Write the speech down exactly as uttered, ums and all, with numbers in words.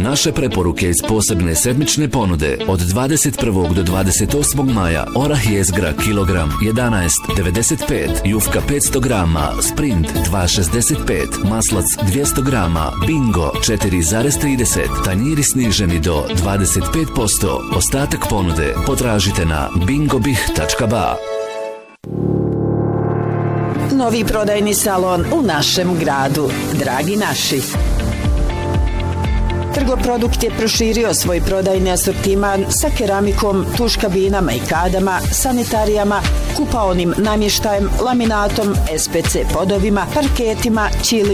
naše preporuke iz posebne sedmične ponude od dvadeset prvog do dvadeset osmog maja orah jezgra kilogram jedanaest devedeset pet, jufka petsto grama, sprint dva šezdeset pet, maslac dvjesto grama, bingo četiri zarez trideset, tanjiri sniženi do dvadeset pet posto. Ostatak ponude potražite na bingobih tačka ba. Novi prodajni salon u našem gradu, dragi naši. Trgoprodukt je proširio svoj prodajni asortiman sa keramikom, tuš kabinama i kadama, sanitarijama, kupaonim namještajem, laminatom, es pe ce podovima, parketima, čili